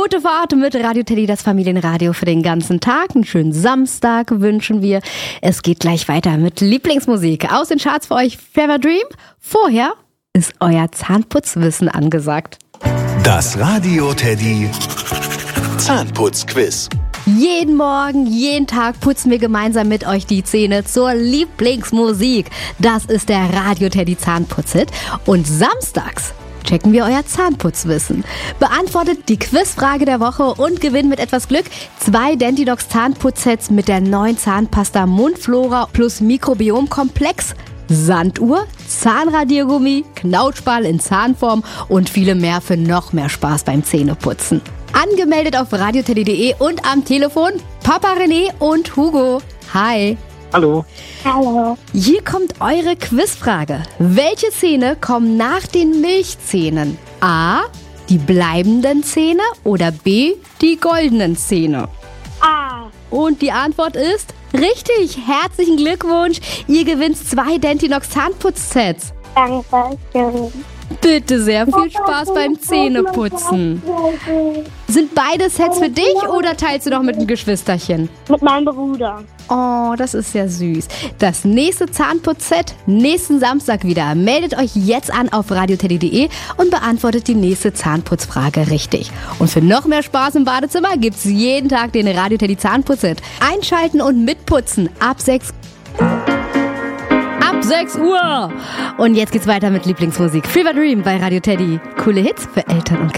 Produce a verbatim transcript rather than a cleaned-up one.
Gute Fahrt mit Radio Teddy, das Familienradio für den ganzen Tag. Einen schönen Samstag wünschen wir. Es geht gleich weiter mit Lieblingsmusik aus den Charts für euch. Fever Dream. Vorher ist euer Zahnputzwissen angesagt. Das Radio Teddy Zahnputzquiz. Jeden Morgen, jeden Tag putzen wir gemeinsam mit euch die Zähne zur Lieblingsmusik. Das ist der Radio Teddy Zahnputzhit. Und samstags checken wir euer Zahnputzwissen. Beantwortet die Quizfrage der Woche und gewinnt mit etwas Glück zwei Dentidox Zahnputzsets mit der neuen Zahnpasta Mundflora plus Mikrobiomkomplex, Sanduhr, Zahnradiergummi, Knautschball in Zahnform und viele mehr für noch mehr Spaß beim Zähneputzen. Angemeldet auf radioteddy punkt de und am Telefon Papa René und Hugo. Hi. Hallo. Hallo. Hier kommt eure Quizfrage. Welche Zähne kommen nach den Milchzähnen? A, die bleibenden Zähne oder B, die goldenen Zähne? A. Und die Antwort ist richtig. Herzlichen Glückwunsch. Ihr gewinnt zwei Dentinox Zahnputzsets. Danke schön. Bitte sehr, viel Spaß beim Zähneputzen. Sind beide Sets für dich oder teilst du noch mit einem Geschwisterchen? Mit meinem Bruder. Oh, das ist ja süß. Das nächste Zahnputzset nächsten Samstag wieder. Meldet euch jetzt an auf radioteddy punkt de und beantwortet die nächste Zahnputzfrage richtig. Und für noch mehr Spaß im Badezimmer gibt's jeden Tag den Radio Teddy Zahnputzset. Einschalten und mitputzen ab sechs Ab sechs Uhr. Und jetzt geht's weiter mit Lieblingsmusik. Fever Dream bei Radio Teddy. Coole Hits für Eltern und Kinder.